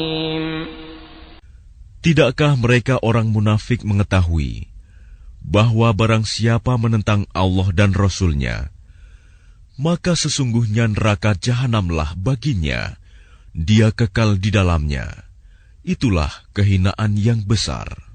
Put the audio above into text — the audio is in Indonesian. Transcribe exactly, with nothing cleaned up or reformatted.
Tidakkah mereka orang munafik mengetahui bahwa barang siapa menentang Allah dan Rasul-Nya, maka sesungguhnya neraka jahanamlah baginya, dia kekal di dalamnya. Itulah kehinaan yang besar.